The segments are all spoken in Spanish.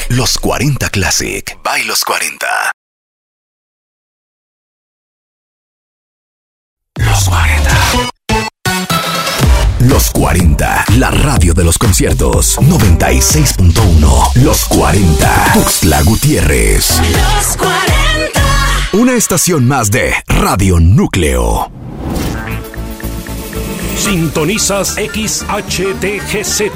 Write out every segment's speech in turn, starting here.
Los 40 Classic. By Los 40. Los 40. Los 40, la radio de los conciertos. 96.1. Los 40. Tuxtla Gutiérrez. Los 40. Una estación más de Radio Núcleo. Sintonizas XHTGZ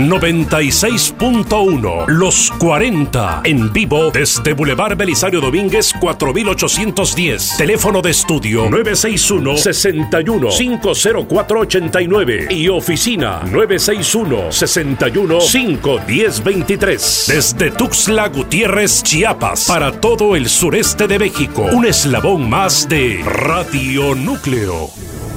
96.1 Los 40 en vivo desde Boulevard Belisario Domínguez 4810. Teléfono de estudio 961-61-50489 y oficina 961-61-51023. Desde Tuxtla Gutiérrez, Chiapas, para todo el sureste de México. Un eslabón más de Radio Núcleo.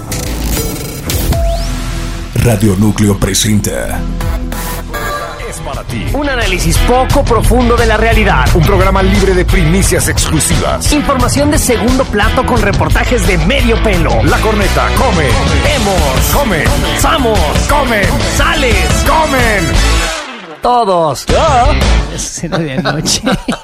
Radio Núcleo presenta. Es para ti. Un análisis poco profundo de la realidad. Un programa libre de primicias exclusivas. Información de segundo plato con reportajes de medio pelo. La corneta come. Vemos. Come. Vamos. Comen. Sales. Comen. Todos. Es cena de anoche.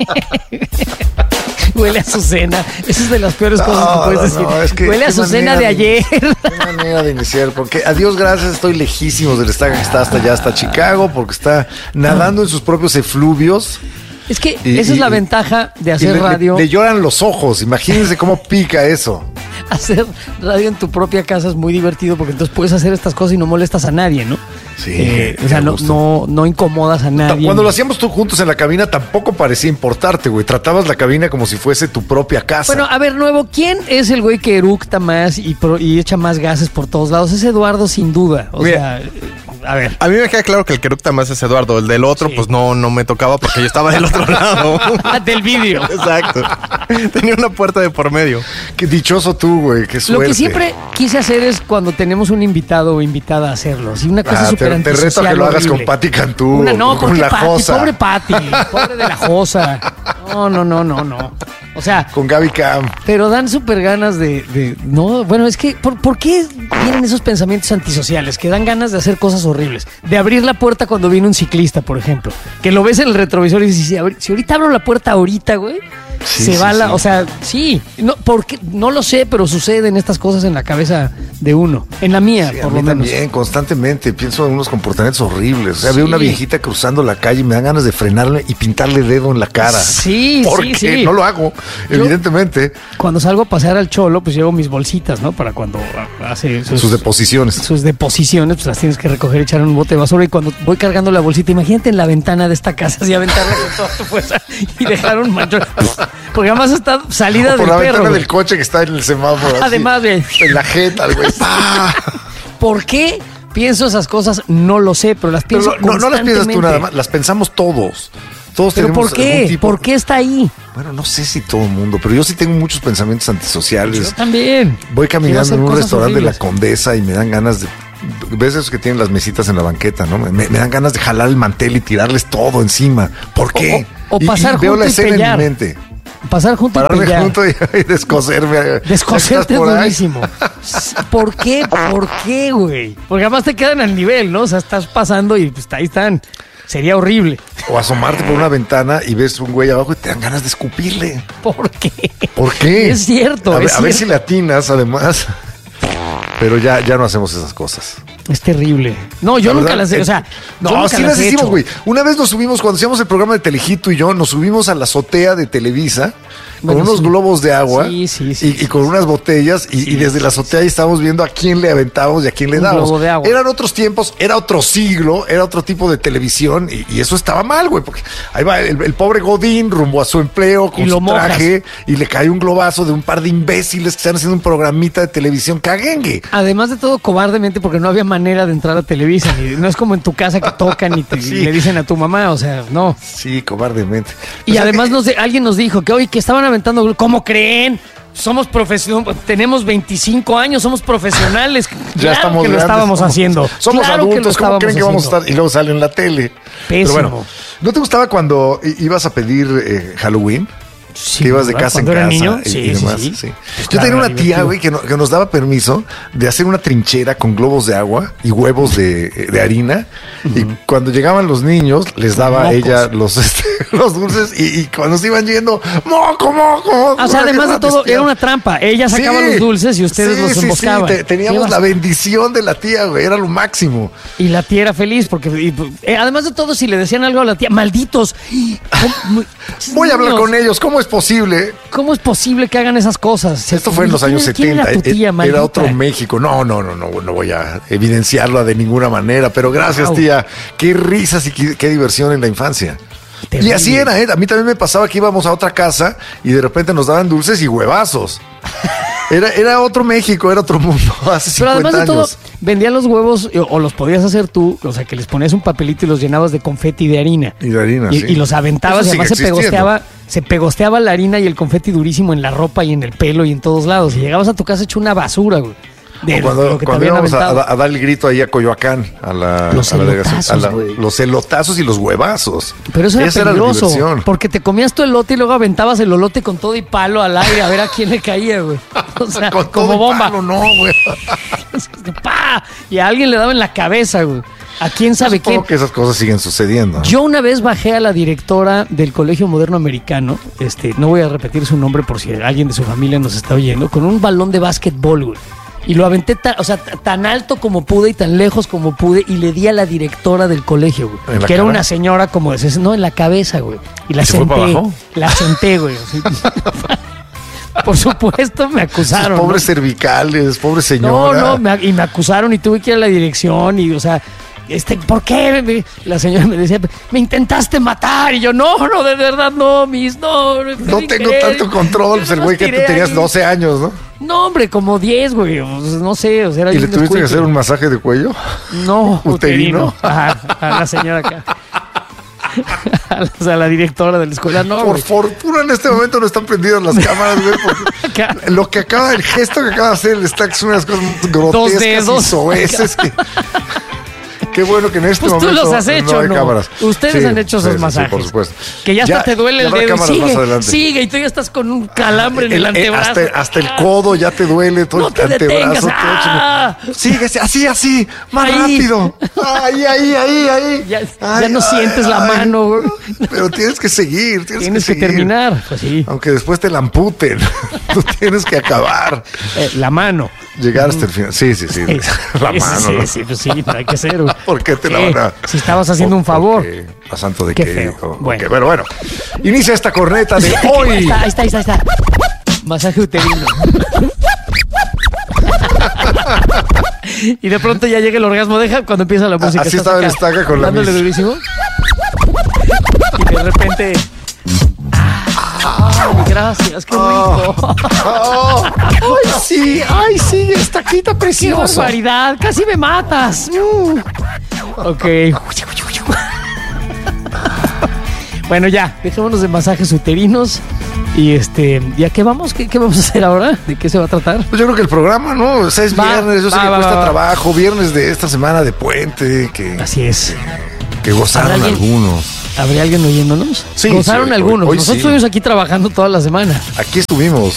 Huele a Azucena. Esa es de las peores cosas que puedes decir. Es que huele a Azucena de ayer. Qué manera de iniciar, porque a Dios gracias estoy lejísimos del estadio que está hasta allá, hasta Chicago, porque está nadando en sus propios efluvios. Es que esa es la ventaja de hacer radio. Le lloran los ojos, imagínense cómo pica eso. Hacer radio en tu propia casa es muy divertido porque entonces puedes hacer estas cosas y no molestas a nadie, ¿no? Sí. O sea, no incomodas a nadie. Cuando lo hacíamos tú juntos en la cabina tampoco parecía importarte, güey. Tratabas la cabina como si fuese tu propia casa. Bueno, a ver, nuevo, ¿quién es el güey que eructa más y echa más gases por todos lados? Es Eduardo, sin duda. O sea, a ver. A mí me queda claro que el que eructa más es Eduardo. El del otro, pues no me tocaba porque yo estaba del otro lado. Del vídeo. Exacto. Tenía una puerta de por medio. Qué dichoso tú, güey. Qué suerte. Lo que siempre quise hacer es cuando tenemos un invitado o invitada a hacerlo. Sí, una cosa súper te reto a que lo hagas con Pati Cantú. Con la Josa. Pobre Pati. Pobre de la Josa. No. O sea, con Gaby Cam. Pero dan súper ganas de. No, bueno, es que. ¿Por qué vienen esos pensamientos antisociales? Que dan ganas de hacer cosas horribles. De abrir la puerta cuando viene un ciclista, por ejemplo. Que lo ves en el retrovisor y dices, si ahorita abro la puerta ahorita, güey. Sí, sí. O sea, sí. No lo sé, pero suceden estas cosas en la cabeza de uno. En la mía, sí, por a lo mí menos. También, constantemente. Pienso en unos comportamientos horribles. O sea, veo una viejita cruzando la calle y me dan ganas de frenarle y pintarle dedo en la cara. Sí, porque no lo hago, evidentemente. Cuando salgo a pasear al Cholo, pues llevo mis bolsitas, ¿no? Para cuando hace sus deposiciones. Sus deposiciones, pues las tienes que recoger, echar en un bote de basura. Y cuando voy cargando la bolsita, imagínate en la ventana de esta casa, así aventarla con toda tu fuerza y dejar un manchón. Porque además está salida del perro. Por la ventana güey. del coche que está en el semáforo. Además, güey. En la jeta, güey. ¿Por qué pienso esas cosas? No lo sé, pero las pienso no las piensas tú nada más, las pensamos todos. Todos ¿pero tenemos por qué? ¿Por qué está ahí? Bueno, no sé si todo el mundo, pero yo sí tengo muchos pensamientos antisociales. Yo también. Voy caminando en un restaurante de la Condesa y me dan ganas de... ¿Ves esos que tienen las mesitas en la banqueta, no? Me dan ganas de jalar el mantel y tirarles todo encima. ¿Por qué? O pasar veo la junto escena y pellar. en mi mente. Pasar junto y Pararme pellar. junto y descoserme. Descoserte es durísimo. ¿Por qué? ¿Por qué, güey? Porque además te quedan al nivel, ¿no? O sea, estás pasando y pues ahí están. Sería horrible. O asomarte por una ventana y ves un güey abajo y te dan ganas de escupirle. ¿Por qué? ¿Por qué? Es cierto. A ver si le atinas, además. Pero ya no hacemos esas cosas. Es terrible. No, yo nunca las he, o sea, no, sí las hicimos, güey. Una vez nos subimos, cuando hacíamos el programa de Telehit, tú y yo, nos subimos a la azotea de Televisa con unos globos de agua y con unas botellas y desde la azotea ahí estábamos viendo a quién le aventábamos y a quién le dábamos. Globo de agua. Eran otros tiempos, era otro siglo, era otro tipo de televisión y eso estaba mal, güey, porque ahí va el pobre Godín rumbo a su empleo con su traje y le cae un globazo de un par de imbéciles que están haciendo un programita de televisión caguengue. Además de todo, cobardemente, porque no había manera de entrar a Televisa. No es como en tu casa que tocan y le dicen a tu mamá, o sea, no. Sí, cobardemente. Y además alguien nos dijo que hoy que estaban aventando, ¿cómo creen? Somos profesionales, tenemos 25 años, somos profesionales. Ya claro estamos que grandes, lo estábamos haciendo. Somos claro adultos, ¿cómo creen que vamos a estar? Y luego sale en la tele. Pésimo. Pero bueno, ¿no te gustaba cuando ibas a pedir Halloween? Sí, que ibas de casa en casa niño? y demás. Sí. Pues yo tenía una tía, güey, que nos daba permiso de hacer una trinchera con globos de agua y huevos de harina. Y cuando llegaban los niños, les daba a ella los dulces y cuando se iban yendo, moco. O sea, además de todo, era una trampa. Ella sacaba los dulces y ustedes los emboscaban. Sí, teníamos la bendición de la tía, güey, era lo máximo. Y la tía era feliz porque, además de todo, si le decían algo a la tía, malditos. Voy a hablar con ellos, ¿cómo es posible? ¿Cómo es posible que hagan esas cosas? Esto fue en los años 70, era tu tía, era otro México. No voy a evidenciarlo de ninguna manera, pero gracias, tía. Qué risas y qué diversión en la infancia. Terrible. Y así era, a mí también me pasaba que íbamos a otra casa y de repente nos daban dulces y huevazos. Era otro México, era otro mundo, hace 50 años. Pero además de todo, vendían los huevos o los podías hacer tú, o sea, que les ponías un papelito y los llenabas de confeti de harina. Y de harina, sí. Y los aventabas y además se pegosteaba la harina y el confeti durísimo en la ropa y en el pelo y en todos lados. Y llegabas a tu casa hecho una basura, güey. Cuando íbamos a dar el grito ahí a Coyoacán, los elotazos y los huevazos. Pero eso era peligroso, porque te comías tu elote y luego aventabas el elote con todo y palo al aire a ver a quién le caía, güey. O sea, con como bomba. Palo, no, güey. Y a alguien le daba en la cabeza, güey. ¿A quién sabe qué? Supongo que esas cosas siguen sucediendo, ¿no? Yo una vez bajé a la directora del Colegio Moderno Americano, no voy a repetir su nombre por si alguien de su familia nos está oyendo, con un balón de básquetbol, güey. Y lo aventé tan alto como pude y tan lejos como pude y le di a la directora del colegio, güey. Que era una señora como de... No, en la cabeza, güey. Y la senté. La senté, güey. Por supuesto, me acusaron. Pobres cervicales, pobre señora. Y me acusaron y tuve que ir a la dirección y, o sea... ¿por qué? La señora me decía, me intentaste matar. Y yo, no, de verdad, no, no tengo tanto control. Pues el güey que tenías 12 años, ¿no? No, hombre, como 10, güey. No sé, o sea, era. ¿Y le tuviste que hacer un masaje de cuello? No, uterino. A la señora acá. A la directora de la escuela, no. Por fortuna en este momento no están prendidas las cámaras, güey. El gesto que acaba de hacer el Stack es unas cosas grotescas y soeces que... Qué bueno que en este momento tú los has hecho, ¿no? Cámaras. Ustedes han hecho esos masajes. Sí, por supuesto. Que ya hasta te duele el dedo y sigue y tú ya estás con un calambre en el antebrazo. Hasta el codo ya te duele, todo el antebrazo. Sigue así, más rápido. Ahí. Ya no sientes la mano, güey. Pero tienes que seguir, tienes que terminar. Pues sí. Aunque después te la amputen. Tú tienes que acabar. La mano. Llegar hasta el final. Sí. La mano. Sí, pues sí, hay que hacer, güey. ¿Por qué te la van a...? Si estabas haciendo un favor. ¿A santo de qué? Feo. Bueno. Okay, bueno. Inicia esta corneta de hoy. Ahí está. Masaje uterino. Y de pronto ya llega el orgasmo. Deja cuando empieza la música. Así estaba el Estaca con la dándole durísimo. Y de repente... Gracias, qué rico. Ay, sí, Estaquita preciosa. Qué barbaridad, casi me matas. Ok. Bueno, ya, dejémonos de masajes uterinos. Y ¿ya qué vamos? ¿Qué vamos a hacer ahora? ¿De qué se va a tratar? Pues yo creo que el programa, ¿no? O sea, es viernes, yo sé que cuesta trabajo, viernes de esta semana de puente. Así es. Que gozaron algunos. ¿Habría alguien oyéndonos? Sí. Gozaron algunos. Nosotros estuvimos aquí trabajando toda la semana. Aquí estuvimos.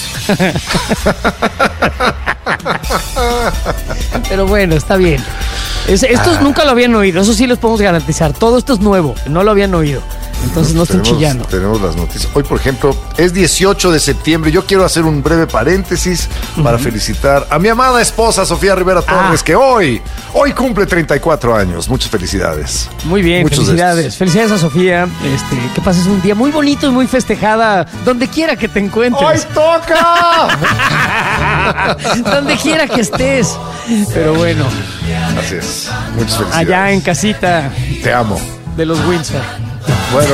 Pero bueno, está bien. Estos nunca lo habían oído. Eso sí les podemos garantizar. Todo esto es nuevo. No lo habían oído. Entonces no estén chillando. Tenemos las noticias. Hoy, por ejemplo, es 18 de septiembre. Yo quiero hacer un breve paréntesis para felicitar a mi amada esposa, Sofía Rivera Torres, que hoy cumple 34 años. Muchas felicidades. Muy bien, felicidades. Felicidades a Sofía. Que pases un día muy bonito y muy festejada donde quiera que te encuentres. ¡Hoy toca! Donde quiera que estés. Pero bueno. Así es. Muchas felicidades. Allá en casita. Te amo. De los Windsor. Bueno,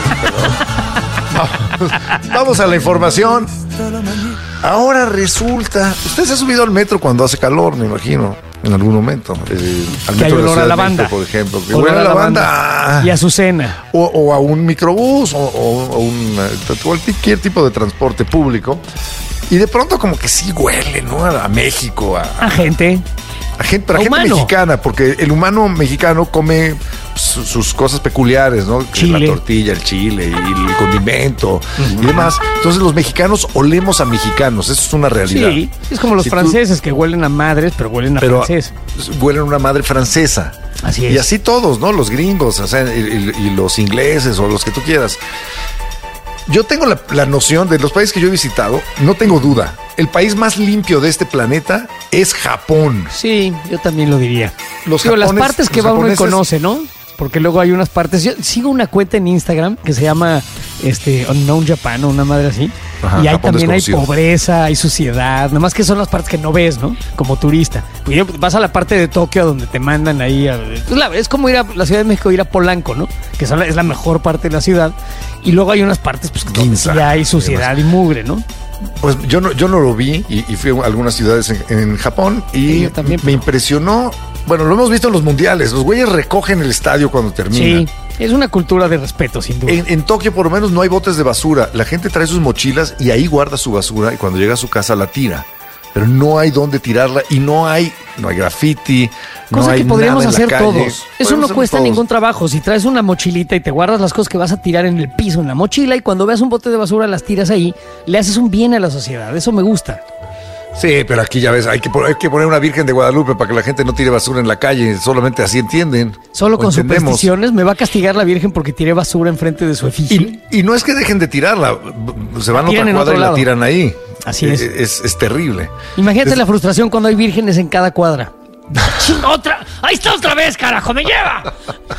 vamos a la información. Ahora resulta, usted se ha subido al metro cuando hace calor, me imagino, en algún momento. Al que hay olor a lavanda, por ejemplo. Que olor a lavanda y azucena. O a un microbús o cualquier tipo de transporte público. Y de pronto como que sí huele, ¿no? A México. A gente. Pero a gente mexicana, porque el humano mexicano come sus cosas peculiares, ¿no? Chile. La tortilla, el chile y el condimento y demás. Entonces los mexicanos olemos a mexicanos, eso es una realidad. Sí, es como los franceses que huelen a madres, pero huelen a francés. Huelen a una madre francesa. Así es. Y así todos, ¿no? Los gringos, o sea, y los ingleses o los que tú quieras. Yo tengo la noción de los países que yo he visitado, no tengo duda. El país más limpio de este planeta es Japón. Sí, yo también lo diría. Las partes que va uno y conoce, ¿no? Porque luego hay unas partes. Yo sigo una cuenta en Instagram que se llama Unknown Japan o una madre así. Ajá, y ahí Japón también hay desconocido. pobreza, hay suciedad. Nada más que son las partes que no ves, ¿no? Como turista. Pues vas a la parte de Tokio donde te mandan ahí. Es como ir a la Ciudad de México, ir a Polanco, ¿no? Que es la mejor parte de la ciudad. Y luego hay unas partes pues, donde sí hay suciedad y mugre, ¿no? Pues yo no lo vi y fui a algunas ciudades en Japón y Sí, yo también, me impresionó. Bueno, lo hemos visto en los mundiales. Los güeyes recogen el estadio cuando termina. Sí, es una cultura de respeto, sin duda. En Tokio por lo menos no hay botes de basura. La gente trae sus mochilas y ahí guarda su basura y cuando llega a su casa la tira. Pero no hay dónde tirarla y no hay graffiti. Cosa que podríamos hacer todos. Eso no cuesta todos. ningún trabajo. Si traes una mochilita y te guardas las cosas que vas a tirar en el piso, en la mochila, y cuando veas un bote de basura las tiras ahí, le haces un bien a la sociedad. Eso me gusta. Sí, pero aquí ya ves, hay que poner una Virgen de Guadalupe para que la gente no tire basura en la calle. Solamente así entienden. Solo con entendemos. supersticiones me va a castigar la Virgen porque tiré basura enfrente de su efigie. Y no es que dejen de tirarla. Se van a otra cuadra y la tiran ahí. Así es. Es terrible. Imagínate la frustración cuando hay vírgenes en cada cuadra. ¡Otra! ¡Ahí está otra vez, carajo! ¡Me lleva!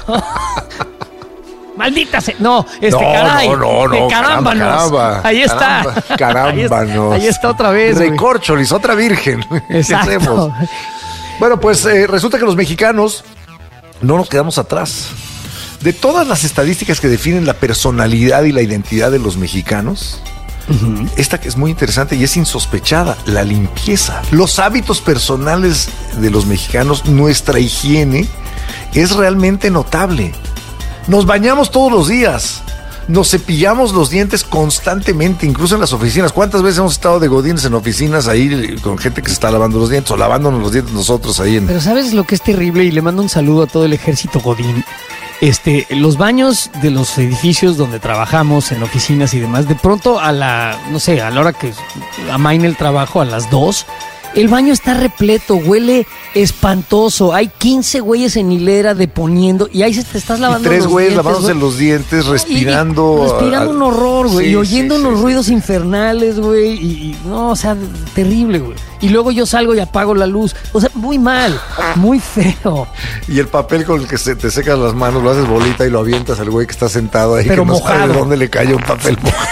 ¡Maldita sea! No, caray. No. ¡Carámbanos! Caramba, ahí está. Carámbanos. Ahí está otra vez. güey. Recorcholis, otra virgen. ¿Qué Exacto. hacemos? Bueno, pues resulta que los mexicanos no nos quedamos atrás. De todas las estadísticas que definen la personalidad y la identidad de los mexicanos, esta que es muy interesante y es insospechada, la limpieza. Los hábitos personales de los mexicanos, nuestra higiene, es realmente notable. Nos bañamos todos los días. Nos cepillamos los dientes constantemente, incluso en las oficinas. ¿Cuántas veces hemos estado de godines en oficinas ahí con gente que se está lavando los dientes o lavándonos los dientes nosotros ahí en... Pero ¿sabes lo que es terrible? Y le mando un saludo a todo el ejército godín. Los baños de los edificios donde trabajamos, en oficinas y demás, de pronto a la hora que amaine el trabajo, a las 2, el baño está repleto, huele espantoso. Hay 15 güeyes en hilera deponiendo y ahí te estás lavando y 3 los güeyes dientes, lavándose los dientes, respirando. Respirando un horror, güey. Sí, y oyendo unos sí. ruidos infernales, güey. Y no, o sea, terrible, güey. Y luego yo salgo y apago la luz. O sea, muy mal, muy feo. Y el papel con el que te secas las manos, lo haces bolita y lo avientas al güey que está sentado ahí. Pero que no mojado. sabe de dónde le cayó un papel mojado.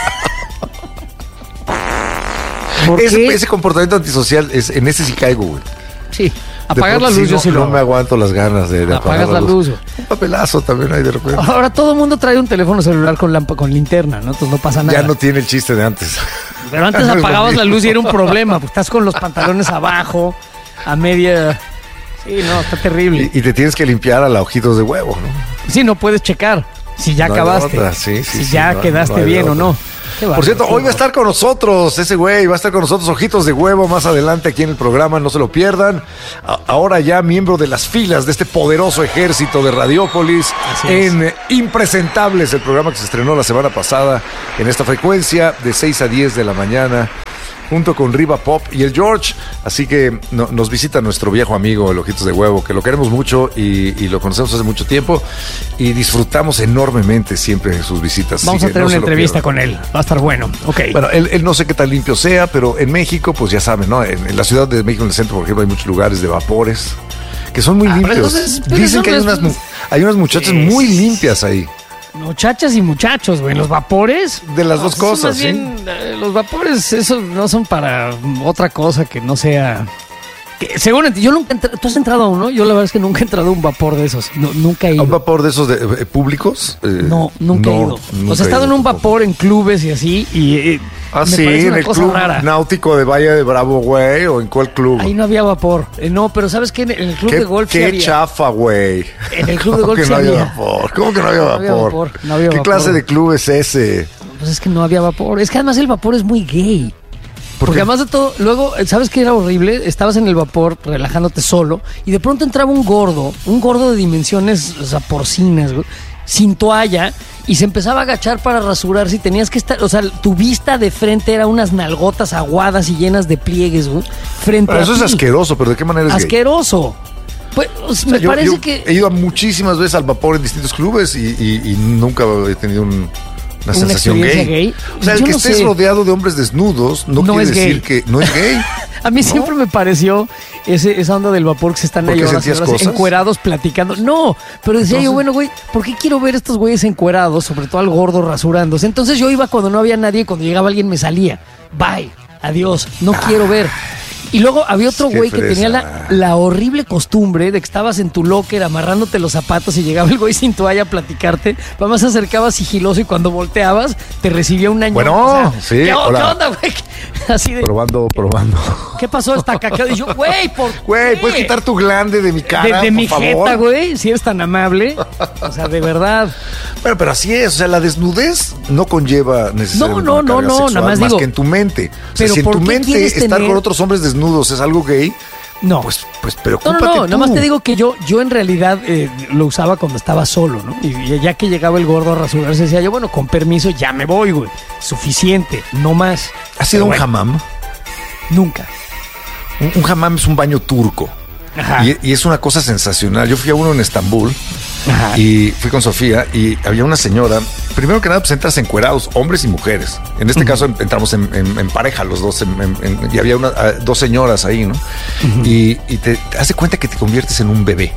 ¿Por qué? Ese comportamiento antisocial, en ese sí caigo, güey. Sí, apagar la luz sí, yo sí lo no hago. me aguanto las ganas de apagar Apagas la luz, güey. Un papelazo también hay de repente. Ahora todo el mundo trae un teléfono celular con linterna, ¿no? Entonces no pasa nada. Ya no tiene el chiste de antes. Pero antes No es lo apagabas la mismo. luz y era un problema. Pues estás con los pantalones abajo, a media... Sí, no, está terrible. Y te tienes que limpiar a la ojitos de huevo, ¿no? Sí, no puedes checar si ya No hay de acabaste. otra, sí, si sí, ya no, quedaste no hay de bien o otra. no. Qué Por bárbaro, cierto, qué hoy va a estar con nosotros ese güey, va a estar con nosotros Ojitos de Huevo más adelante aquí en el programa, no se lo pierdan. Ahora ya miembro de las filas de este poderoso ejército de Radiópolis Así es. en Impresentables, el programa que se estrenó la semana pasada en esta frecuencia de 6 a 10 de la mañana, junto con Riva Pop y el George. Así que nos visita nuestro viejo amigo, el Ojitos de Huevo, que lo queremos mucho y lo conocemos hace mucho tiempo y disfrutamos enormemente siempre sus visitas. Vamos Así a que tener no una se lo entrevista pierdan. con él. Va a estar bueno. Ok. Bueno, él no sé qué tan limpio sea, pero en México, pues ya saben, ¿no? En la Ciudad de México, en el centro, por ejemplo, hay muchos lugares de vapores que son muy pero limpios. pero Dicen eso que no es- hay unas muchachas Sí, muy sí, limpias ahí. Muchachas y muchachos, güey. Los vapores. De las dos son cosas, más bien, los vapores, eso no son para otra cosa que no sea. Seguramente, yo nunca ¿tú has entrado a uno? Yo la verdad es que nunca he entrado a un vapor de esos. No, nunca he ¿A ido. un vapor de esos públicos? No, nunca he ido. O sea, he estado en un vapor en clubes y así. Y Ah, me sí, parece en una el cosa club rara. náutico de Valle de Bravo, güey, o en cuál club. Ahí no había vapor. No, pero ¿sabes qué? En el club de golf sí qué había. chafa, güey. En el club de ¿Cómo golf que sí no había había. vapor? ¿Cómo que no había No había vapor? vapor, no había ¿Qué vapor. clase de club es ese? Pues es que no había vapor. Es que además el vapor es muy gay. ¿Por Porque qué? además de todo, luego, ¿sabes qué era horrible? Estabas en el vapor relajándote solo y de pronto entraba un gordo de dimensiones, o sea, porcinas, güey, sin toalla, y se empezaba a agachar para rasurarse y tenías que estar, o sea, tu vista de frente era unas nalgotas aguadas y llenas de pliegues, güey, frente Bueno, a eso es ti. asqueroso, pero ¿de qué manera es gay? Asqueroso. Pues me parece yo que... he ido muchísimas veces al vapor en distintos clubes y nunca he tenido una sensación gay. O sea, el que estés rodeado de hombres desnudos no quiere decir que no es gay. A mí siempre me pareció esa onda del vapor que se están ahí encuerados platicando. No, pero decía yo, bueno, güey, ¿por qué quiero ver a estos güeyes encuerados? Sobre todo al gordo rasurándose. Entonces yo iba cuando no había nadie y cuando llegaba alguien me salía. Bye, adiós, no quiero ver. Y luego había otro güey que tenía la horrible costumbre de que estabas en tu locker amarrándote los zapatos y llegaba el güey sin toalla a platicarte. Además se acercaba sigiloso y cuando volteabas te recibía un año. Bueno, sí. ¿Qué onda, güey? Así de... Probando. ¿Qué pasó? Está caqueado. Y yo, güey, ¿por qué? Güey, ¿puedes quitar tu glande de mi cara, de mi por favor? jeta, güey, si eres tan amable. O sea, de verdad. Bueno, pero así es. O sea, la desnudez no conlleva necesariamente una carga sexual, nada más digo, que en tu mente. O sea, pero si en tu mente estar con otros hombres desnudos es algo gay, no, pues preocúpate no, tú. nada más te digo que yo en realidad lo usaba cuando estaba solo, ¿no? Y ya que llegaba el gordo a rasurarse, decía yo, bueno, con permiso, ya me voy, güey. Suficiente, no más. ¿Has ido a un hammam? Nunca. Un hammam es un baño turco. Ajá. Y es una cosa sensacional. Yo fui a uno en Estambul. Ajá. Y fui con Sofía y había una señora. Primero que nada, pues entras encuerados, hombres y mujeres. En este caso entramos en pareja los dos y había dos señoras ahí, ¿no? Y te hace cuenta que te conviertes en un bebé.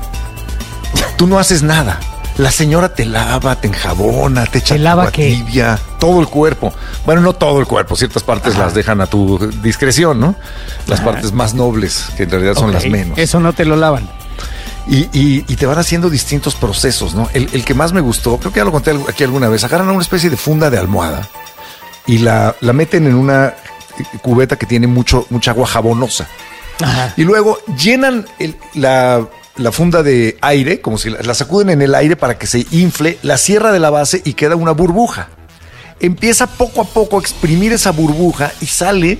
Tú no haces nada. La señora te lava, te enjabona, te echa agua tibia, todo el cuerpo. Bueno, no todo el cuerpo, ciertas partes las dejan a tu discreción, ¿no? Las partes más nobles, que en realidad son las menos. Eso no te lo lavan. Y te van haciendo distintos procesos, ¿no? El que más me gustó, creo que ya lo conté aquí alguna vez, agarran una especie de funda de almohada y la meten en una cubeta que tiene mucha agua jabonosa. Ajá. Y luego llenan la funda de aire, como si la sacuden en el aire para que se infle, la cierra de la base y queda una burbuja. Empieza poco a poco a exprimir esa burbuja y sale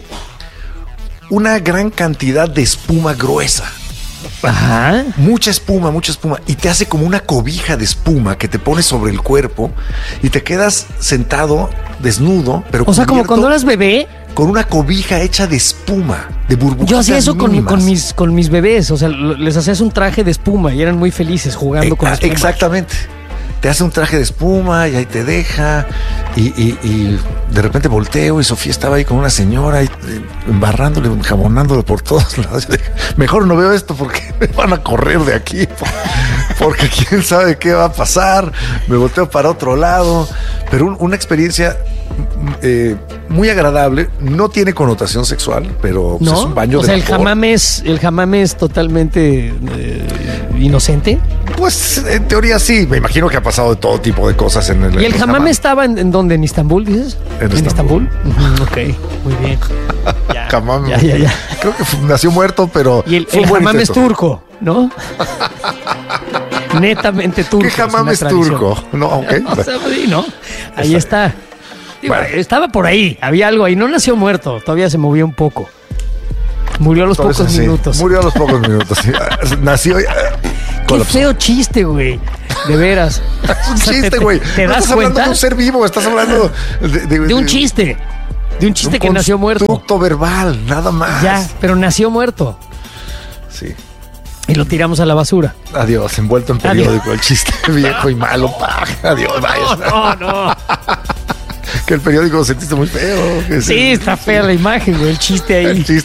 una gran cantidad de espuma gruesa. Ajá. Mucha espuma. Y te hace como una cobija de espuma que te pones sobre el cuerpo y te quedas sentado, desnudo, pero o sea, como cuando eras bebé. Con una cobija hecha de espuma, de burbujas. Yo hacía eso con mis bebés. O sea, les hacías un traje de espuma y eran muy felices jugando con espuma. Exactamente. Te hace un traje de espuma y ahí te deja. Y de repente volteo y Sofía estaba ahí con una señora embarrándole, jabonándole por todos lados. Mejor no veo esto porque me van a correr de aquí. Porque quién sabe qué va a pasar. Me volteo para otro lado. Pero una experiencia muy agradable. No tiene connotación sexual, pero ¿no? Es un baño de vapor. El hammam es totalmente inocente. Pues en teoría sí. Me imagino que ha pasado de todo tipo de cosas en el. ¿Y el hammam estaba en dónde? ¿En Istambul, dices? ¿En Istambul? Ok, muy bien. Ya. Creo que nació muerto, pero. Y el hammam es turco, ¿no? Netamente turco. ¿Qué hammam es turco? No, ok. O sea, ¿no? Ahí está. Bueno. Estaba por ahí, había algo ahí. No nació muerto, todavía se movió un poco. Murió a los pocos minutos. Murió a los pocos minutos. Nació. Qué feo chiste, güey. De veras. Es un chiste, güey. ¿Te das cuenta? Estás hablando de un ser vivo, estás hablando de un chiste. De un chiste que nació muerto. Un constructo verbal, nada más. Ya, pero nació muerto. Sí. Y lo tiramos a la basura. Adiós, envuelto en periódico. El chiste viejo y malo. Adiós, vaya. No. Que el periódico lo sentiste muy feo. Sí, está fea la imagen, güey. El chiste ahí.